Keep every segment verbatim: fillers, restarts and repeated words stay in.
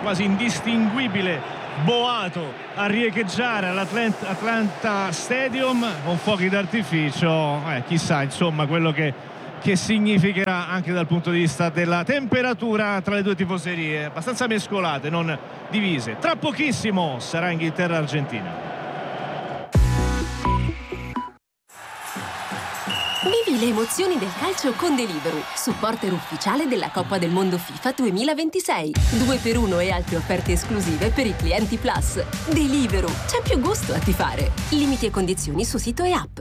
quasi indistinguibile boato a riecheggiare all'Atlanta Stadium con fuochi d'artificio. Eh, chissà insomma quello che, che significherà anche dal punto di vista della temperatura tra le due tifoserie, abbastanza mescolate, non divise. Tra pochissimo sarà Inghilterra-Argentina. Vivi le emozioni del calcio con Deliveroo, supporter ufficiale della Coppa del Mondo FIFA duemilaventisei. due per uno e altre offerte esclusive per i clienti Plus. Deliveroo, c'è più gusto a tifare. Limiti e condizioni su sito e app.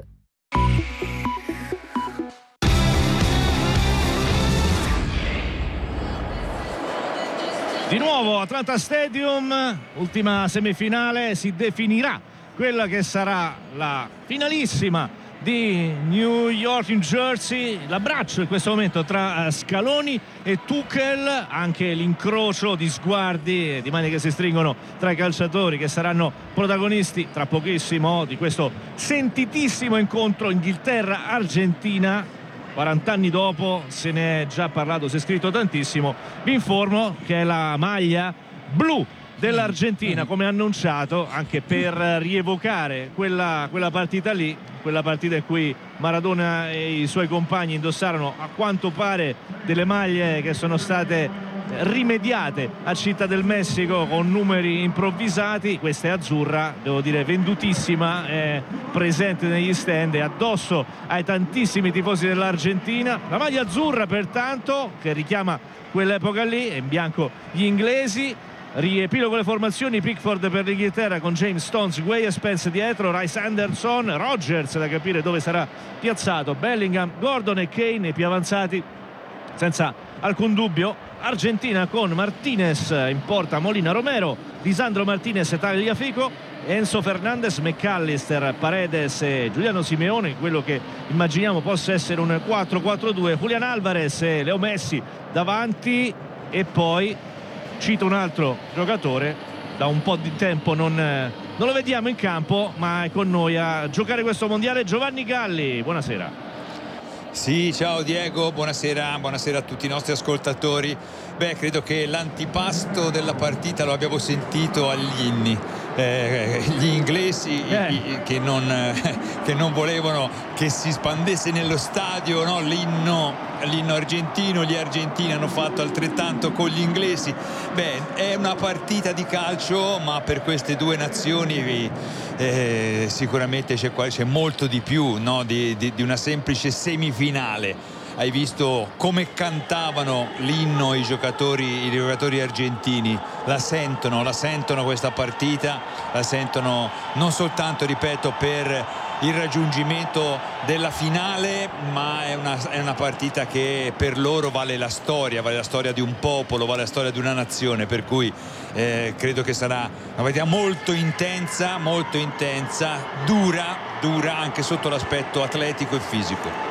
Di nuovo Atlanta Stadium, ultima semifinale, si definirà quella che sarà la finalissima di New York, New Jersey. L'abbraccio in questo momento tra Scaloni e Tuchel, anche l'incrocio di sguardi, di mani che si stringono tra i calciatori che saranno protagonisti tra pochissimo di questo sentitissimo incontro Inghilterra-Argentina. quaranta anni dopo, se ne è già parlato, si è scritto tantissimo. Vi informo che è la maglia blu dell'Argentina, come annunciato, anche per rievocare quella, quella partita lì, quella partita in cui Maradona e i suoi compagni indossarono a quanto pare delle maglie che sono state rimediate a Città del Messico con numeri improvvisati. Questa è azzurra, devo dire vendutissima, è presente negli stand e addosso ai tantissimi tifosi dell'Argentina. La maglia azzurra pertanto che richiama quell'epoca lì, è in bianco gli inglesi. Riepilogo le formazioni: Pickford per l'Inghilterra con James, Stones, Gueye e Spence dietro, Rice, Anderson, Rodgers da capire dove sarà piazzato, Bellingham, Gordon e Kane più avanzati senza alcun dubbio. Argentina con Martinez in porta, Molina, Romero, Lisandro Martinez, Tagliafico, Enzo Fernandez, McAllister, Paredes e Giuliano Simeone, quello che immaginiamo possa essere un quattro quattro due, Julian Alvarez e Leo Messi davanti. E poi cito un altro giocatore, da un po' di tempo non, non lo vediamo in campo, ma è con noi a giocare questo mondiale, Giovanni Galli. Buonasera. Sì, ciao Diego, buonasera, buonasera a tutti i nostri ascoltatori. Beh, credo che l'antipasto della partita lo abbiamo sentito agli inni. Eh, gli inglesi eh. i, che, non, eh, che non volevano che si spandesse nello stadio, no? l'inno, l'inno argentino. Gli argentini hanno fatto altrettanto con gli inglesi. Beh, è una partita di calcio, ma per queste due nazioni eh, sicuramente c'è, c'è molto di più, no? di, di, di una semplice semifinale. Hai visto come cantavano l'inno i giocatori, i giocatori argentini, la sentono, la sentono questa partita, la sentono non soltanto, ripeto, per il raggiungimento della finale, ma è una, è una partita che per loro vale la storia, vale la storia di un popolo, vale la storia di una nazione, per cui eh, credo che sarà una partita molto intensa, molto intensa, dura, dura anche sotto l'aspetto atletico e fisico.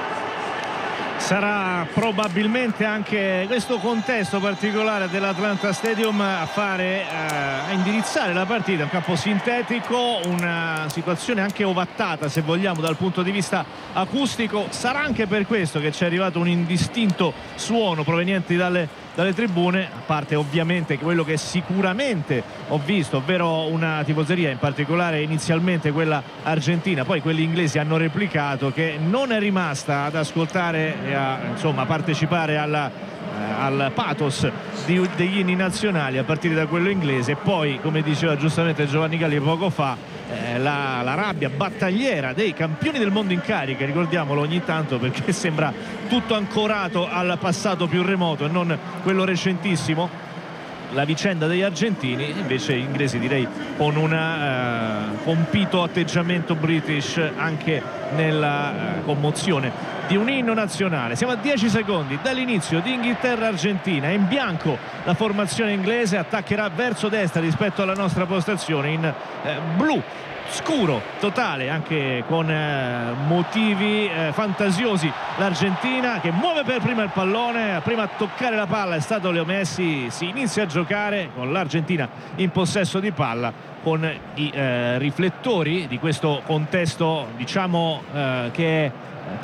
Sarà probabilmente anche questo contesto particolare dell'Atlanta Stadium a fare, eh, a indirizzare la partita. Un campo sintetico, una situazione anche ovattata se vogliamo dal punto di vista acustico. Sarà anche per questo che ci è arrivato un indistinto suono proveniente dalle, dalle tribune, a parte ovviamente quello che sicuramente ho visto, ovvero una tifoseria, in particolare inizialmente quella argentina, poi quelli inglesi hanno replicato, che non è rimasta ad ascoltare e a insomma partecipare alla, eh, al pathos di, degli inni nazionali a partire da quello inglese. E poi, come diceva giustamente Giovanni Galli poco fa, eh, la, la rabbia battagliera dei campioni del mondo in carica, ricordiamolo ogni tanto perché sembra tutto ancorato al passato più remoto e non quello recentissimo, la vicenda degli argentini. Invece gli inglesi, direi, con un uh, compito atteggiamento british anche nella uh, commozione di un inno nazionale. Siamo a dieci secondi dall'inizio di Inghilterra-Argentina. In bianco la formazione inglese, attaccherà verso destra rispetto alla nostra postazione, in eh, blu scuro totale, anche con eh, motivi eh, fantasiosi. L'Argentina che muove per prima il pallone, prima a toccare la palla è stato Leo Messi. Si inizia a giocare con l'Argentina in possesso di palla, con i eh, riflettori di questo contesto, diciamo eh, che è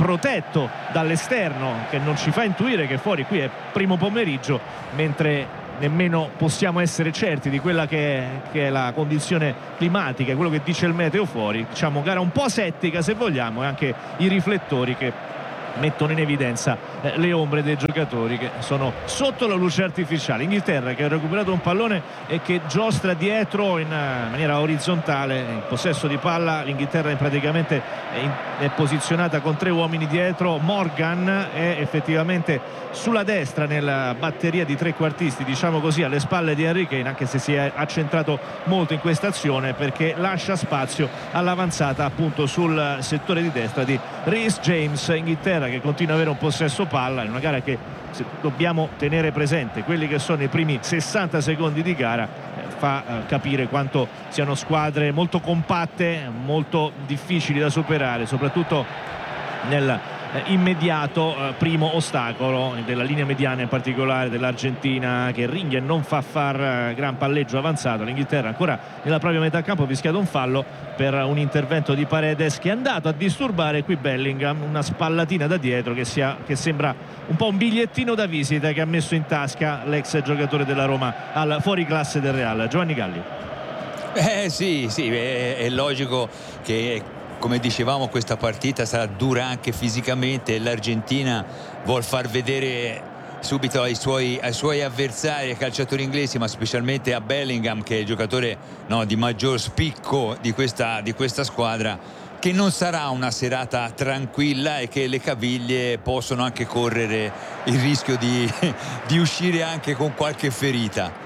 protetto dall'esterno, che non ci fa intuire che fuori qui è primo pomeriggio, mentre nemmeno possiamo essere certi di quella che è, che è la condizione climatica, quello che dice il meteo fuori. Diciamo gara un po' asettica se vogliamo, e anche i riflettori che mettono in evidenza eh, le ombre dei giocatori che sono sotto la luce artificiale. Inghilterra che ha recuperato un pallone e che giostra dietro in uh, maniera orizzontale, in possesso di palla. L'Inghilterra è praticamente è, in, è posizionata con tre uomini dietro. Morgan è effettivamente sulla destra nella batteria di trequartisti, diciamo così, alle spalle di Harry Kane, anche se si è accentrato molto in questa azione perché lascia spazio all'avanzata appunto sul settore di destra di Reece James. Inghilterra che continua ad avere un possesso palla in una gara che, se dobbiamo tenere presente quelli che sono i primi sessanta secondi di gara, eh, fa eh, capire quanto siano squadre molto compatte, molto difficili da superare, soprattutto nel eh, immediato eh, primo ostacolo della linea mediana, in particolare dell'Argentina, che ringhia e non fa far eh, gran palleggio avanzato. L'Inghilterra ancora nella propria metà campo ha fischiato un fallo per un intervento di Paredes che è andato a disturbare qui Bellingham, una spallatina da dietro che, sia, che sembra un po' un bigliettino da visita che ha messo in tasca l'ex giocatore della Roma al fuoriclasse del Real. Giovanni Galli. Eh sì, sì, è, è logico che, come dicevamo, questa partita sarà dura anche fisicamente. L'Argentina vuol far vedere subito ai suoi, ai suoi avversari, ai calciatori inglesi, ma specialmente a Bellingham, che è il giocatore, no, di maggior spicco di questa, di questa squadra, che non sarà una serata tranquilla e che le caviglie possono anche correre il rischio di, di uscire anche con qualche ferita.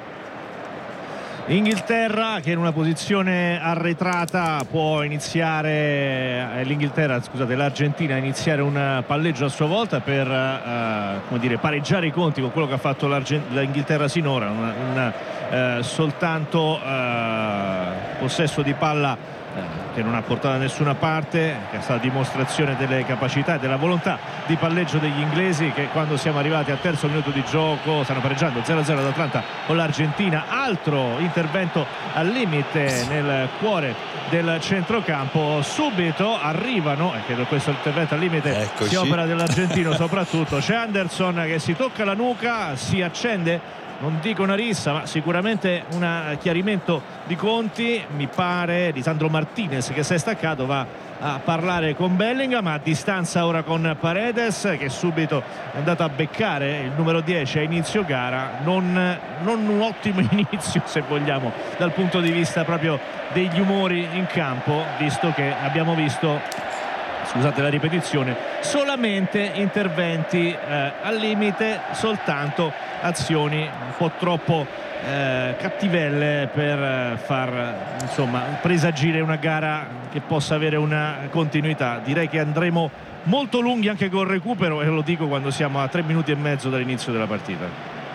Inghilterra che in una posizione arretrata può iniziare, eh, l'Inghilterra, scusate, l'Argentina iniziare un palleggio a sua volta per eh, come dire, pareggiare i conti con quello che ha fatto l'Inghilterra sinora. un, un eh, soltanto eh, possesso di palla che non ha portato da nessuna parte, che è stata dimostrazione delle capacità e della volontà di palleggio degli inglesi, che quando siamo arrivati al terzo minuto di gioco stanno pareggiando zero a zero ad Atlanta con l'Argentina. Altro intervento al limite nel cuore del centrocampo. Subito arrivano, e credo questo intervento al limite Eccoci. sia opera dell'argentino soprattutto. C'è Anderson che si tocca la nuca, si accende, non dico una rissa, ma sicuramente un chiarimento di conti, mi pare, di Sandro Martinez, che si è staccato, va a parlare con Bellingham, a distanza ora con Paredes, che subito è andato a beccare il numero dieci a inizio gara. Non, non un ottimo inizio, se vogliamo, dal punto di vista proprio degli umori in campo, visto che abbiamo visto, scusate la ripetizione, solamente interventi eh, al limite, soltanto azioni un po' troppo eh, cattivelle per eh, far insomma presagire una gara che possa avere una continuità. Direi che andremo molto lunghi anche col recupero, e lo dico quando siamo a tre minuti e mezzo dall'inizio della partita.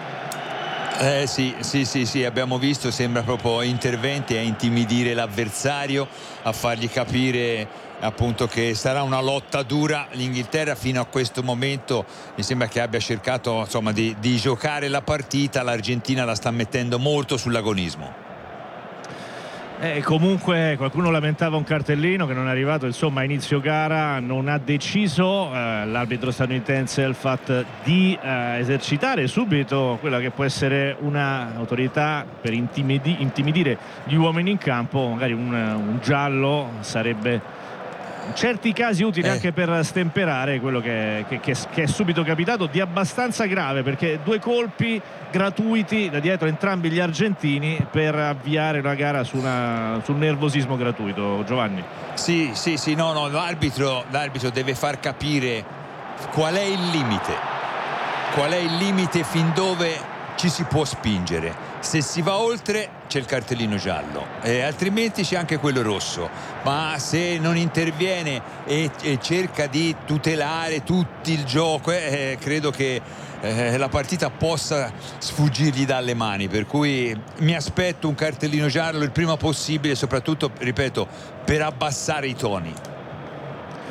Eh sì, sì, sì, sì, abbiamo visto, sembra proprio interventi a intimidire l'avversario, a fargli capire appunto che sarà una lotta dura. L'Inghilterra fino a questo momento mi sembra che abbia cercato, insomma, di, di giocare la partita. L'Argentina la sta mettendo molto sull'agonismo. Eh, comunque qualcuno lamentava un cartellino che non è arrivato, insomma a inizio gara non ha deciso eh, l'arbitro statunitense il fatto di eh, esercitare subito quella che può essere un'autorità per intimidi- intimidire gli uomini in campo. Magari un, un giallo sarebbe in certi casi utile eh. anche per stemperare quello che, che, che, che è subito capitato, di abbastanza grave, perché due colpi gratuiti da dietro entrambi gli argentini per avviare una gara su, una, su un nervosismo gratuito. Giovanni. Sì, sì, sì, no, no, l'arbitro, l'arbitro deve far capire qual è il limite, qual è il limite fin dove ci si può spingere. Se si va oltre c'è il cartellino giallo, eh, altrimenti c'è anche quello rosso. Ma se non interviene e, e cerca di tutelare tutto il gioco, eh, credo che eh, la partita possa sfuggirgli dalle mani. Per cui mi aspetto un cartellino giallo il prima possibile, soprattutto, ripeto, per abbassare i toni.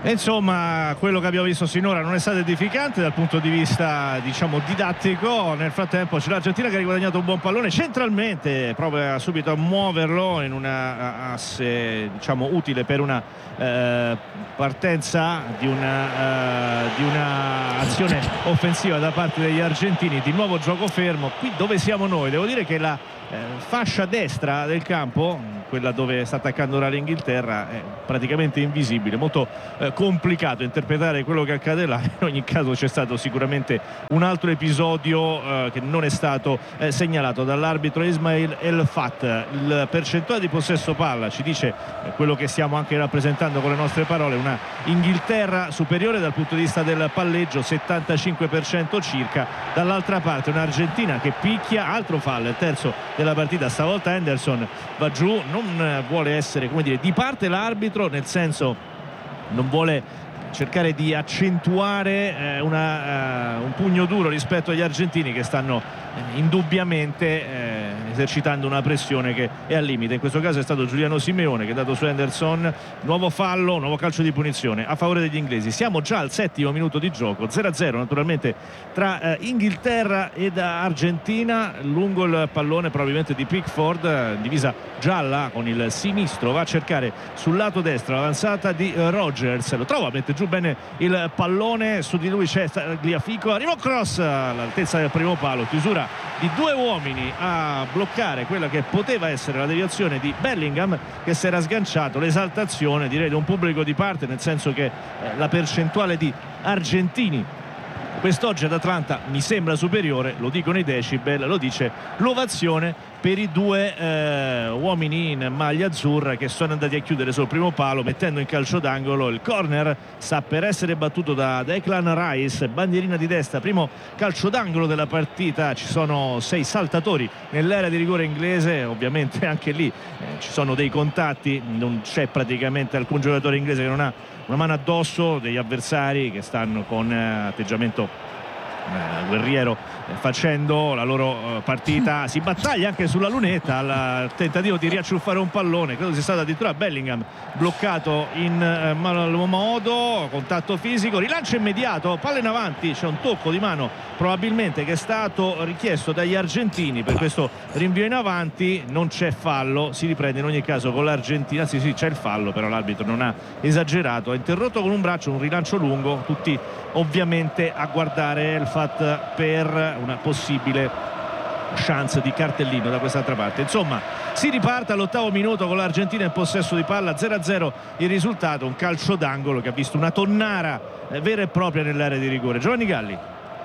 E insomma, quello che abbiamo visto sinora non è stato edificante dal punto di vista, diciamo, didattico. Nel frattempo c'è l'Argentina che ha riguadagnato un buon pallone centralmente, prova subito a muoverlo in una asse, diciamo, utile per una eh, partenza di una, eh, di una azione offensiva da parte degli argentini. Di nuovo gioco fermo qui dove siamo noi. Devo dire che la eh, fascia destra del campo, quella dove sta attaccando ora l'Inghilterra, è praticamente invisibile, molto eh, complicato interpretare quello che accade là. In ogni caso c'è stato sicuramente un altro episodio eh, che non è stato eh, segnalato dall'arbitro Ismail El Fat. Il percentuale di possesso palla ci dice eh, quello che stiamo anche rappresentando con le nostre parole, una Inghilterra superiore dal punto di vista del palleggio, settantacinque per cento circa. Dall'altra parte un'Argentina che picchia, altro fallo, il terzo della partita, stavolta Henderson va giù, non vuole essere, come dire, di parte l'arbitro, nel senso non vuole cercare di accentuare eh, una, uh, un pugno duro rispetto agli argentini che stanno eh, indubbiamente eh, esercitando una pressione che è al limite. In questo caso è stato Giuliano Simeone che ha dato su Henderson, nuovo fallo, nuovo calcio di punizione a favore degli inglesi. Siamo già al settimo minuto di gioco, zero a zero naturalmente tra eh, Inghilterra ed Argentina. Lungo il pallone probabilmente di Pickford, eh, divisa gialla con il sinistro, va a cercare sul lato destro l'avanzata di eh, Rogers, lo trova, mette giù bene il pallone, su di lui c'è Tagliafico, arriva un cross all'altezza del primo palo, chiusura di due uomini a bloccare quella che poteva essere la deviazione di Bellingham, che si era sganciato. L'esaltazione, direi, di un pubblico di parte, nel senso che eh, la percentuale di argentini quest'oggi ad Atlanta mi sembra superiore, lo dicono i decibel, lo dice l'ovazione per i due eh, uomini in maglia azzurra che sono andati a chiudere sul primo palo mettendo in calcio d'angolo. Il corner sta per essere battuto da Declan Rice, bandierina di destra, primo calcio d'angolo della partita. Ci sono sei saltatori nell'area di rigore inglese, ovviamente anche lì eh, ci sono dei contatti, non c'è praticamente alcun giocatore inglese che non ha una mano addosso, degli avversari che stanno con eh, atteggiamento eh, guerriero eh, facendo la loro eh, partita. Si battaglia anche sulla lunetta al tentativo di riacciuffare un pallone, credo sia stato addirittura Bellingham bloccato in eh, malo modo, contatto fisico, rilancio immediato, palla in avanti, c'è un tocco di mano probabilmente che è stato richiesto dagli argentini per questo rinvio in avanti. Non c'è fallo, si riprende in ogni caso con l'Argentina. Sì sì, c'è il fallo, però l'arbitro non ha esagerato, ha interrotto con un braccio un rilancio lungo, tutti ovviamente a guardare il Fat per una possibile chance di cartellino da quest'altra parte. Insomma, si riparte all'ottavo minuto con l'Argentina in possesso di palla, zero a zero il risultato, un calcio d'angolo che ha visto una tonnara eh, vera e propria nell'area di rigore. Giovanni Galli.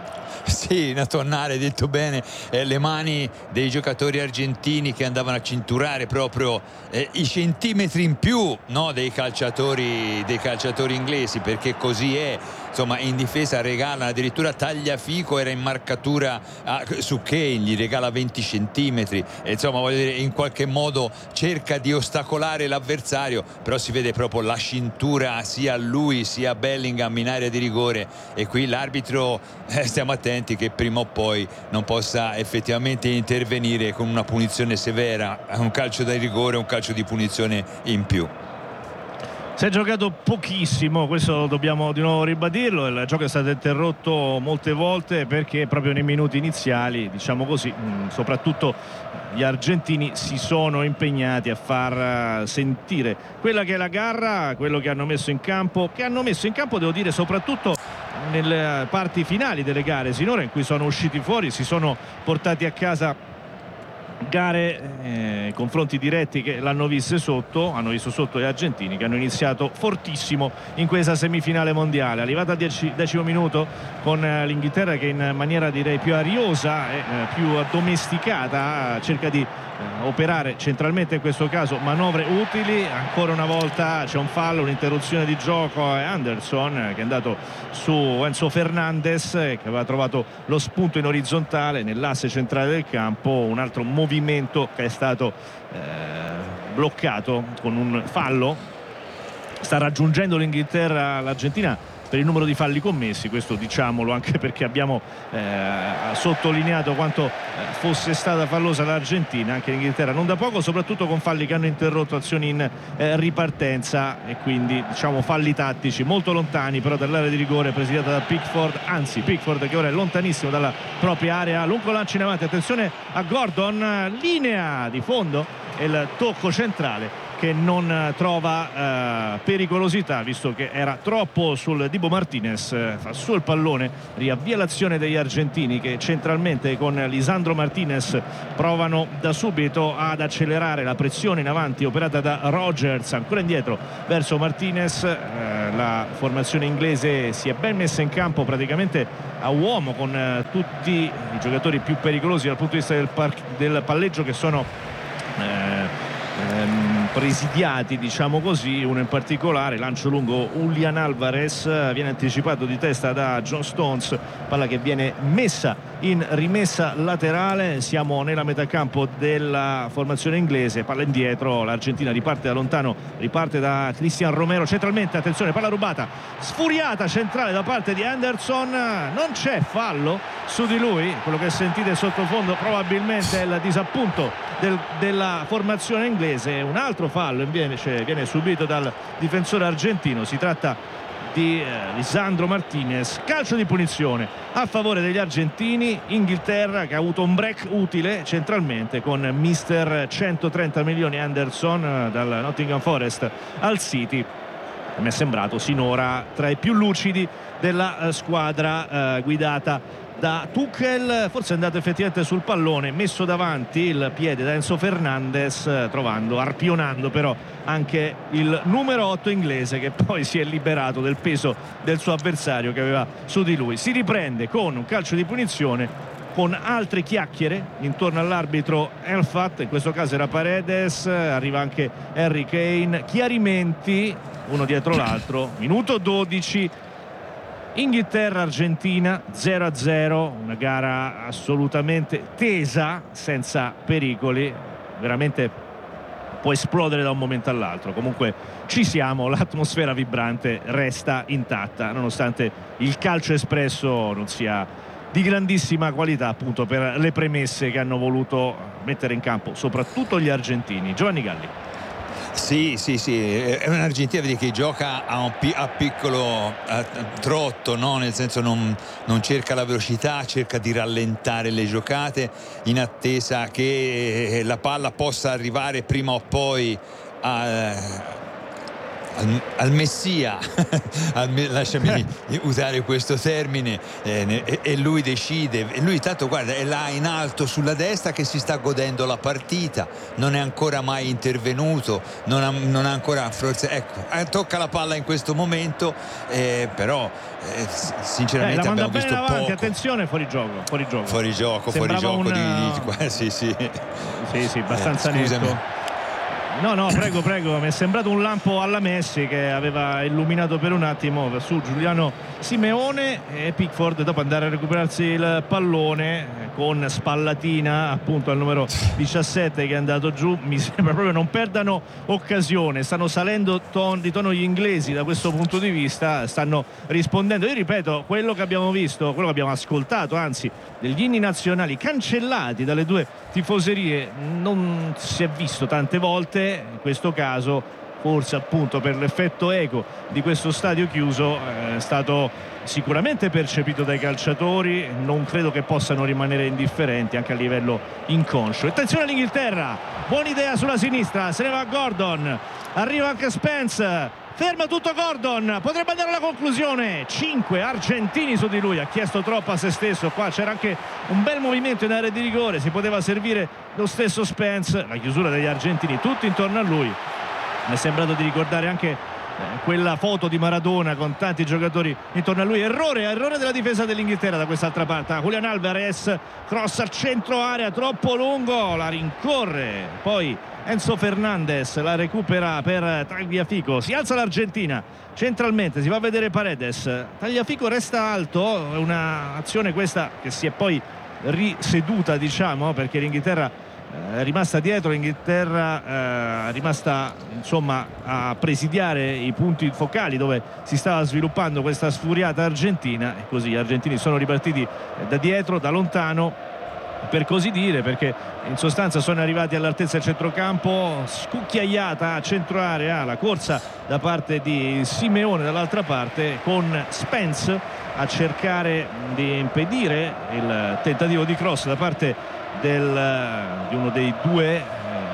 Sì, una tonnara, hai detto bene, eh, le mani dei giocatori argentini che andavano a cinturare proprio eh, i centimetri in più, no, dei calciatori dei calciatori inglesi, perché così è. Insomma, in difesa regalano, addirittura Tagliafico era in marcatura a, su Kane, gli regala venti centimetri, e insomma, voglio dire, in qualche modo cerca di ostacolare l'avversario, però si vede proprio la cintura sia a lui sia a Bellingham in area di rigore, e qui l'arbitro eh, stiamo attenti che prima o poi non possa effettivamente intervenire con una punizione severa, un calcio da rigore, un calcio di punizione in più. Si è giocato pochissimo, questo dobbiamo di nuovo ribadirlo. Il gioco è stato interrotto molte volte perché proprio nei minuti iniziali, diciamo così, soprattutto gli argentini si sono impegnati a far sentire quella che è la garra, quello che hanno messo in campo, che hanno messo in campo, devo dire, soprattutto nelle parti finali delle gare sinora, in cui sono usciti fuori, si sono portati a casa gare, eh, confronti diretti che l'hanno viste sotto, hanno visto sotto gli argentini, che hanno iniziato fortissimo in questa semifinale mondiale. Arrivata al decimo minuto con eh, l'Inghilterra che in maniera, direi, più ariosa e eh, più addomesticata cerca di eh, operare centralmente, in questo caso manovre utili. Ancora una volta c'è un fallo, un'interruzione di gioco, e Anderson eh, che è andato su Enzo Fernandez eh, che aveva trovato lo spunto in orizzontale nell'asse centrale del campo. Un altro movimento che è stato eh, bloccato con un fallo. Sta raggiungendo l'Inghilterra, l'Argentina per il numero di falli commessi, questo diciamolo anche perché abbiamo eh, sottolineato quanto eh, fosse stata fallosa l'Argentina, anche l'Inghilterra non da poco, soprattutto con falli che hanno interrotto azioni in eh, ripartenza, e quindi diciamo falli tattici molto lontani però dall'area di rigore presidiata da Pickford, anzi Pickford che ora è lontanissimo dalla propria area. Lungo lancio in avanti, attenzione a Gordon, linea di fondo e il tocco centrale che non trova eh, pericolosità, visto che era troppo sul Dibu Martinez. Eh, fa su il pallone, riavvia l'azione degli argentini che centralmente con Lisandro Martinez provano da subito ad accelerare la pressione in avanti operata da Rodgers, ancora indietro verso Martinez. Eh, la formazione inglese si è ben messa in campo praticamente a uomo con eh, tutti i giocatori più pericolosi dal punto di vista del, par- del palleggio che sono eh, ehm, presidiati, diciamo così. Uno in particolare, lancio lungo Julian Alvarez, viene anticipato di testa da John Stones, palla che viene messa in rimessa laterale. Siamo nella metà campo della formazione inglese, palla indietro, l'Argentina riparte da lontano, riparte da Cristian Romero centralmente, attenzione, palla rubata, sfuriata centrale da parte di Henderson, non c'è fallo su di lui. Quello che sentite sottofondo probabilmente è il disappunto del, della formazione inglese. Un altro fallo invece viene subito dal difensore argentino, si tratta di eh, Lisandro Martinez. Calcio di punizione a favore degli argentini. Inghilterra che ha avuto un break utile centralmente con mister centotrenta milioni Henderson eh, dal Nottingham Forest al City. Mi è sembrato sinora tra i più lucidi della eh, squadra eh, guidata da Tuchel. Forse è andato effettivamente sul pallone, messo davanti il piede da Enzo Fernandez, trovando, arpionando però anche il numero otto inglese, che poi si è liberato del peso del suo avversario che aveva su di lui. Si riprende con un calcio di punizione, con altre chiacchiere intorno all'arbitro Elfat, in questo caso era Paredes, arriva anche Harry Kane, chiarimenti uno dietro l'altro. Minuto dodici, Inghilterra-Argentina zero a zero, una gara assolutamente tesa, senza pericoli, veramente può esplodere da un momento all'altro. Comunque ci siamo, l'atmosfera vibrante resta intatta nonostante il calcio espresso non sia di grandissima qualità, appunto per le premesse che hanno voluto mettere in campo soprattutto gli argentini. Giovanni Galli. Sì, sì, sì, è un'Argentina che gioca a, un pi- a piccolo a trotto, no? Nel senso non, non cerca la velocità, cerca di rallentare le giocate in attesa che la palla possa arrivare prima o poi a Al, al messia al, lasciami usare questo termine, eh, e, e lui decide, e lui tanto guarda è là in alto sulla destra che si sta godendo la partita, non è ancora mai intervenuto, non ha, non ha ancora forse, ecco, tocca la palla in questo momento, eh, però eh, sinceramente eh, abbiamo visto avanti, poco. Attenzione, fuori gioco fuori gioco fuori gioco fuori gioco una... di, di, sì sì sì sì abbastanza eh, scusami. netto. No, no, prego, prego, mi è sembrato un lampo alla Messi che aveva illuminato per un attimo su Giuliano Simeone, e Pickford dopo andare a recuperarsi il pallone con spallatina appunto al numero diciassette che è andato giù. Mi sembra proprio non perdano occasione, stanno salendo ton, di tono gli inglesi da questo punto di vista, stanno rispondendo. Io ripeto, quello che abbiamo visto, quello che abbiamo ascoltato, anzi degli inni nazionali cancellati dalle due tifoserie, non si è visto tante volte. In questo caso forse appunto per l'effetto eco di questo stadio chiuso è stato sicuramente percepito dai calciatori, non credo che possano rimanere indifferenti anche a livello inconscio. Attenzione all'Inghilterra, buona idea sulla sinistra, se ne va Gordon, arriva anche Spence, ferma tutto Gordon, potrebbe andare alla conclusione. Cinque argentini su di lui, ha chiesto troppo a se stesso. Qua c'era anche un bel movimento in area di rigore, si poteva servire lo stesso Spence. La chiusura degli argentini tutti intorno a lui, mi è sembrato di ricordare anche eh, quella foto di Maradona con tanti giocatori intorno a lui. Errore, errore della difesa dell'Inghilterra da quest'altra parte. Julian Alvarez, cross al centro area troppo lungo, la rincorre poi Enzo Fernandez, la recupera per Tagliafico, si alza l'Argentina centralmente, si va a vedere Paredes, Tagliafico resta alto, è una azione questa che si è poi riseduta, diciamo, perché l'Inghilterra è rimasta dietro, l'Inghilterra è rimasta insomma a presidiare i punti focali dove si stava sviluppando questa sfuriata Argentina, e così gli argentini sono ripartiti da dietro, da lontano, per così dire, perché in sostanza sono arrivati all'altezza del centrocampo, scucchiaiata a centro area, la corsa da parte di Simeone dall'altra parte, con Spence a cercare di impedire il tentativo di cross da parte del, di uno dei due eh,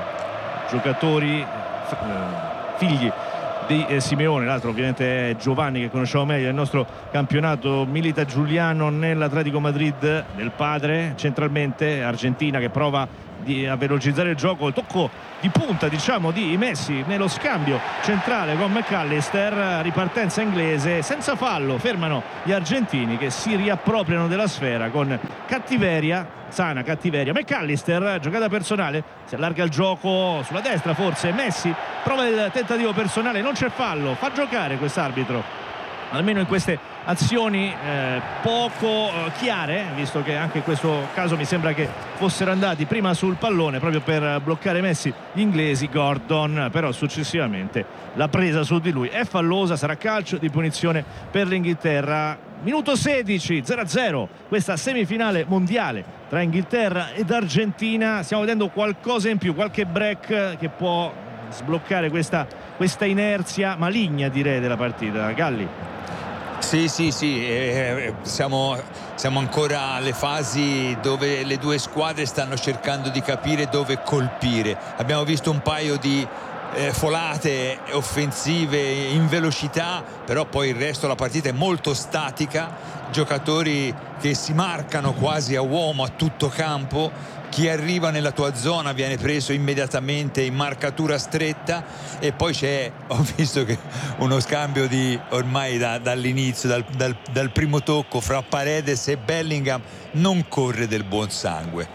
giocatori eh, figli di eh, Simeone. L'altro ovviamente è Giovanni, che conosciamo meglio del nostro campionato, milita Giuliano nell'Atletico Madrid del padre. Centralmente Argentina che prova di, a velocizzare il gioco, il tocco di punta diciamo di Messi nello scambio centrale con McAllister, ripartenza inglese senza fallo, fermano gli argentini che si riappropriano della sfera con cattiveria, sana cattiveria. McAllister, giocata personale, si allarga il gioco sulla destra, forse Messi prova il tentativo personale, non c'è fallo, fa giocare quest'arbitro, almeno in queste azioni eh, poco eh, chiare, visto che anche in questo caso mi sembra che fossero andati prima sul pallone proprio per bloccare Messi gli inglesi. Gordon però successivamente la presa su di lui è fallosa, sarà calcio di punizione per l'Inghilterra. Minuto sedici, zero a zero questa semifinale mondiale tra Inghilterra ed Argentina. Stiamo vedendo qualcosa in più, qualche break che può sbloccare questa, questa inerzia maligna, direi, della partita. Galli. Sì, sì, sì, eh, siamo, siamo ancora alle fasi dove le due squadre stanno cercando di capire dove colpire. Abbiamo visto un paio di eh, folate offensive in velocità, però poi il resto della partita è molto statica, giocatori che si marcano quasi a uomo a tutto campo. Chi arriva nella tua zona viene preso immediatamente in marcatura stretta, e poi c'è, ho visto che uno scambio di ormai da, dall'inizio, dal, dal, dal primo tocco fra Paredes e Bellingham non corre del buon sangue.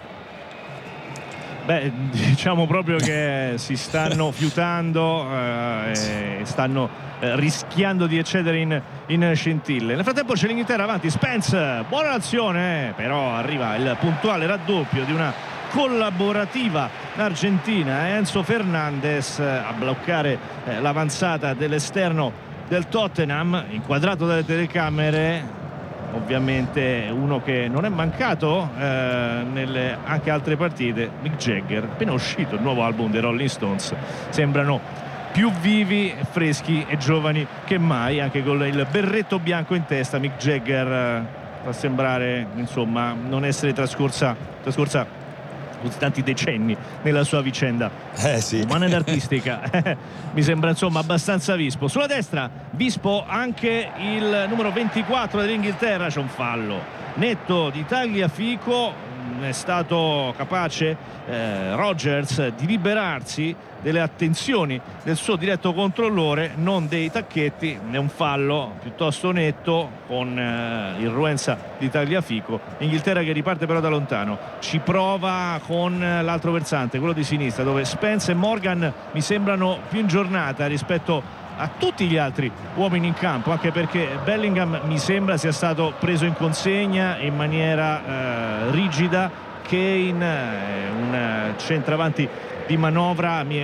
Beh, diciamo proprio che si stanno fiutando eh, e stanno eh, rischiando di eccedere in, in scintille. Nel frattempo c'è l'Inghilterra avanti, Spence, buona l'azione, eh, però arriva il puntuale raddoppio di una collaborativa argentina, Enzo Fernandez a bloccare eh, l'avanzata dell'esterno del Tottenham, inquadrato dalle telecamere. Ovviamente uno che non è mancato eh, nelle anche altre partite, Mick Jagger, appena uscito il nuovo album dei Rolling Stones, sembrano più vivi, freschi e giovani che mai, anche con il berretto bianco in testa. Mick Jagger eh, fa sembrare insomma non essere trascorsa trascorsa così tanti decenni nella sua vicenda eh sì. umana ed artistica. Mi sembra insomma abbastanza vispo. Sulla destra vispo anche il numero ventiquattro dell'Inghilterra, c'è un fallo netto di Tagliafico, è stato capace eh, Rodgers di liberarsi delle attenzioni del suo diretto controllore, non dei tacchetti. È un fallo piuttosto netto con eh, irruenza di Tagliafico. Inghilterra che riparte però da lontano, ci prova con l'altro versante, quello di sinistra, dove Spence e Morgan mi sembrano più in giornata rispetto a tutti gli altri uomini in campo, anche perché Bellingham mi sembra sia stato preso in consegna in maniera eh, rigida. Kane, eh, un centravanti di manovra, mi è,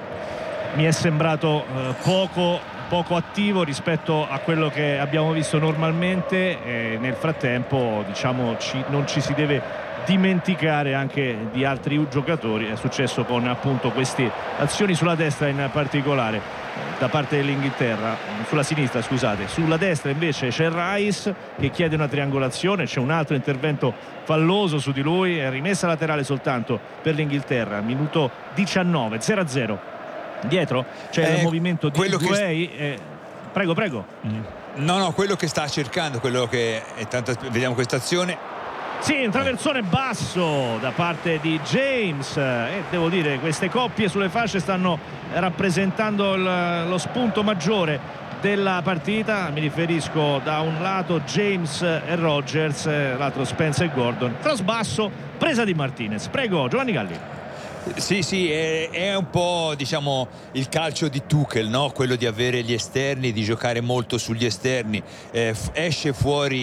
mi è sembrato eh, poco, poco attivo rispetto a quello che abbiamo visto normalmente, e nel frattempo diciamo ci, non ci si deve dimenticare anche di altri giocatori. È successo con appunto queste azioni sulla destra in particolare da parte dell'Inghilterra, sulla sinistra scusate, sulla destra invece c'è Rice che chiede una triangolazione, c'è un altro intervento falloso su di lui, è rimessa laterale soltanto per l'Inghilterra. Minuto diciannove, zero a zero. Dietro c'è eh, il movimento di Guay che... eh, prego prego mm. no no quello che sta cercando, quello che è tanto... vediamo questa azione. Sì, un traversone basso da parte di James, e devo dire queste coppie sulle fasce stanno rappresentando il, lo spunto maggiore della partita. Mi riferisco da un lato James e Rodgers, l'altro Spence e Gordon. Cross basso, presa di Martinez. Prego Giovanni Galli. Sì, sì, è, è un po' diciamo il calcio di Tuchel, no? Quello di avere gli esterni, di giocare molto sugli esterni. Eh, esce fuori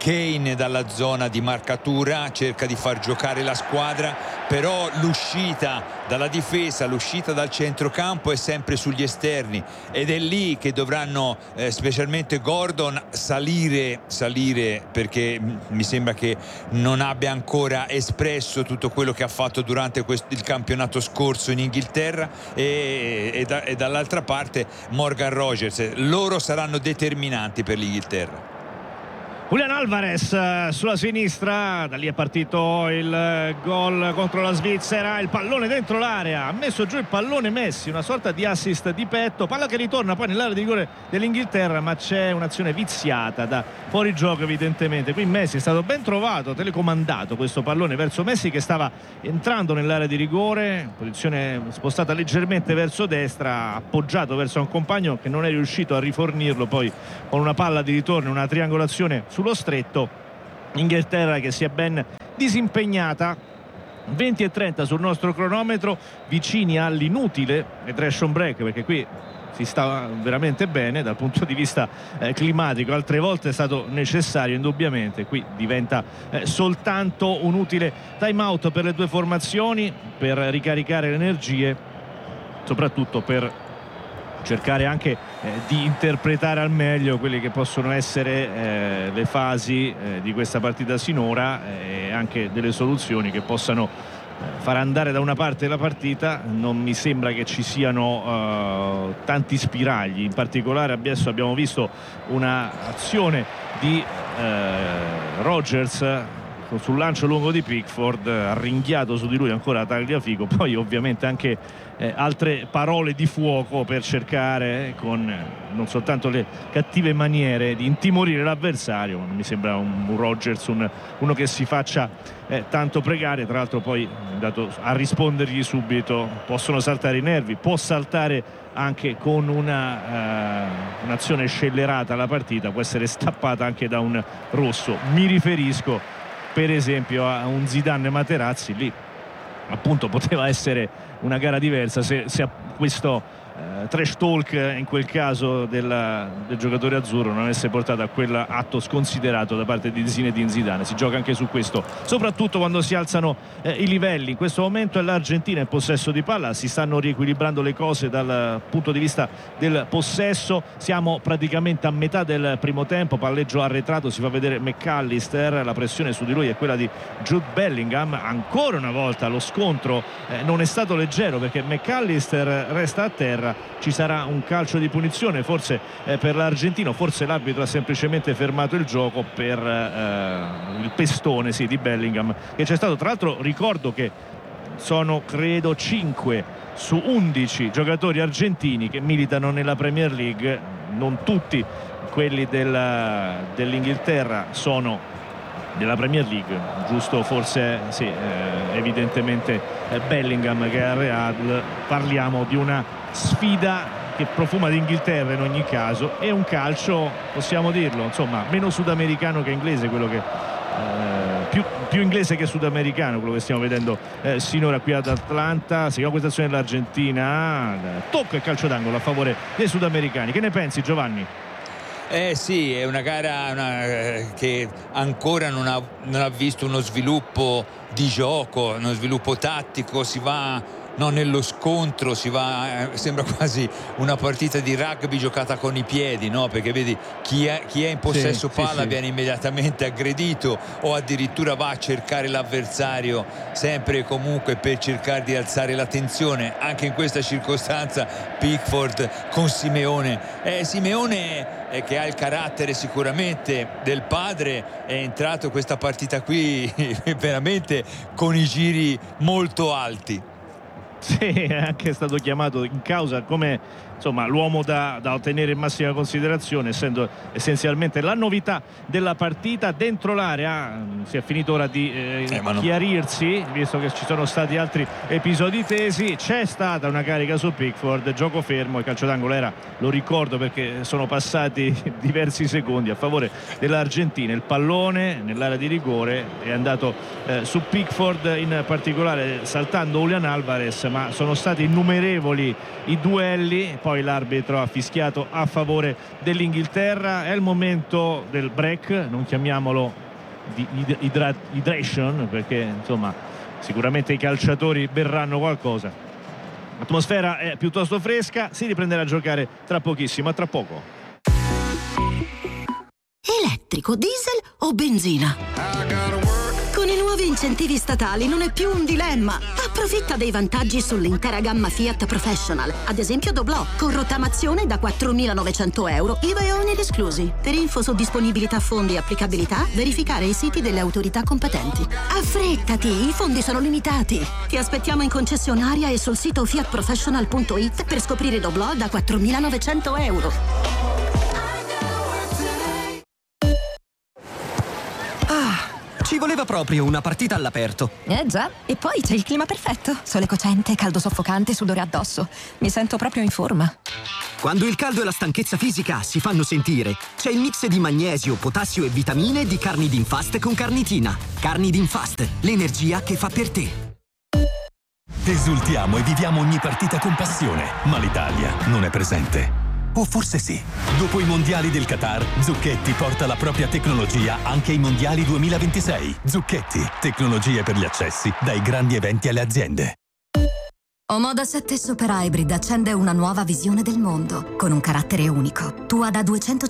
Kane dalla zona di marcatura, cerca di far giocare la squadra, però l'uscita dalla difesa, l'uscita dal centrocampo è sempre sugli esterni, ed è lì che dovranno eh, specialmente Gordon salire salire perché mi sembra che non abbia ancora espresso tutto quello che ha fatto durante questo, il campionato scorso in Inghilterra, e, e, da, e dall'altra parte Morgan Rogers. Loro saranno determinanti per l'Inghilterra. Julian Alvarez sulla sinistra, da lì è partito il gol contro la Svizzera, il pallone dentro l'area, ha messo giù il pallone Messi, una sorta di assist di petto, palla che ritorna poi nell'area di rigore dell'Inghilterra, ma c'è un'azione viziata da fuorigioco evidentemente. Qui Messi è stato ben trovato, telecomandato questo pallone verso Messi che stava entrando nell'area di rigore, posizione spostata leggermente verso destra, appoggiato verso un compagno che non è riuscito a rifornirlo poi con una palla di ritorno, una triangolazione sullo stretto. Inghilterra che si è ben disimpegnata, venti e trenta sul nostro cronometro, vicini all'inutile redemption break, perché qui si sta veramente bene dal punto di vista eh, climatico, altre volte è stato necessario indubbiamente, qui diventa eh, soltanto un utile time out per le due formazioni, per ricaricare le energie, soprattutto per cercare anche eh, di interpretare al meglio quelle che possono essere eh, le fasi eh, di questa partita sinora, e anche delle soluzioni che possano eh, far andare da una parte la partita. Non mi sembra che ci siano eh, tanti spiragli, in particolare adesso abbiamo visto un'azione di eh, Rogers sul lancio lungo di Pickford, ha ringhiato su di lui ancora Tagliafico, poi ovviamente anche eh, altre parole di fuoco per cercare, eh, con eh, non soltanto le cattive maniere, di intimorire l'avversario. Non mi sembra un, un Rogers un, uno che si faccia eh, tanto pregare, tra l'altro poi dato a rispondergli subito possono saltare i nervi, può saltare anche con una uh, un'azione scellerata la partita, può essere stappata anche da un rosso. Mi riferisco per esempio a un Zidane Materazzi, lì appunto poteva essere una gara diversa se, se questo eh, trash talk in quel caso del, del giocatore azzurro non avesse portato a quell'atto sconsiderato da parte di Zinedine Zidane. Si gioca anche su questo, soprattutto quando si alzano eh, i livelli. In questo momento è l'Argentina in possesso di palla, si stanno riequilibrando le cose dal punto di vista del possesso, siamo praticamente a metà del primo tempo, palleggio arretrato, si fa vedere McAllister, la pressione su di lui è quella di Jude Bellingham. Ancora una volta lo scontro eh, non è stato leggero, perché McAllister resta a terra, ci sarà un calcio di punizione forse eh, per l'Argentino, forse l'arbitro ha semplicemente fermato il gioco per eh, il pestone sì, di Bellingham che c'è stato. Tra l'altro ricordo che sono credo cinque su undici giocatori argentini che militano nella Premier League, non tutti quelli del, dell'Inghilterra sono della Premier League, giusto forse sì, eh, evidentemente eh, Bellingham che è al Real. Parliamo di una sfida che profuma di Inghilterra in ogni caso, e un calcio, possiamo dirlo, insomma meno sudamericano che inglese, quello che eh, più, più inglese che sudamericano quello che stiamo vedendo eh, sinora qui ad Atlanta. Seguiamo questa azione dell'Argentina, tocca il calcio d'angolo a favore dei sudamericani. Che ne pensi, Giovanni? Eh sì, è una gara una, eh, che ancora non ha, non ha visto uno sviluppo di gioco, uno sviluppo tattico, si va no, nello scontro, si va, eh, sembra quasi una partita di rugby giocata con i piedi, no? Perché vedi chi è, chi è in possesso sì, palla sì, viene sì. immediatamente aggredito, o addirittura va a cercare l'avversario sempre e comunque per cercare di alzare la tensione. Anche in questa circostanza Pickford con Simeone, eh, Simeone eh, che ha il carattere sicuramente del padre, è entrato in questa partita qui veramente con i giri molto alti. Sì, è anche stato chiamato in causa come insomma l'uomo da, da ottenere in massima considerazione, essendo essenzialmente la novità della partita. Dentro l'area si è finito ora di eh, eh, non... chiarirsi, visto che ci sono stati altri episodi tesi. C'è stata una carica su Pickford, gioco fermo, il calcio d'angolo era, lo ricordo perché sono passati diversi secondi, a favore dell'Argentina. Il pallone nell'area di rigore è andato eh, su Pickford, in particolare saltando Julian Alvarez, ma sono stati innumerevoli i duelli poi l'arbitro ha fischiato a favore dell'Inghilterra. È il momento del break, non chiamiamolo di idra- hydration, perché insomma sicuramente i calciatori berranno qualcosa. L'atmosfera è piuttosto fresca, si riprenderà a giocare tra pochissimo, a tra poco. Elettrico, diesel o benzina? Con i nuovi incentivi statali non è più un dilemma. Approfitta dei vantaggi sull'intera gamma Fiat Professional. Ad esempio Doblò, con rottamazione da quattromilanovecento euro, I V A e oneri esclusi. Per info su disponibilità fondi e applicabilità, verificare i siti delle autorità competenti. Affrettati, i fondi sono limitati. Ti aspettiamo in concessionaria e sul sito fiat professional punto it per scoprire Doblò da quattromilanovecento euro. Ci voleva proprio una partita all'aperto. Eh già, e poi c'è il clima perfetto. Sole cocente, caldo soffocante, sudore addosso. Mi sento proprio in forma. Quando il caldo e la stanchezza fisica si fanno sentire, c'è il mix di magnesio, potassio e vitamine di Carnidin Fast con carnitina. Carnidin Fast, l'energia che fa per te. Esultiamo e viviamo ogni partita con passione, ma l'Italia non è presente. O forse sì. Dopo i mondiali del Qatar, Zucchetti porta la propria tecnologia anche ai mondiali duemilaventisei. Zucchetti, tecnologie per gli accessi dai grandi eventi alle aziende. Omoda sette Super Hybrid accende una nuova visione del mondo con un carattere unico. Tua da duecento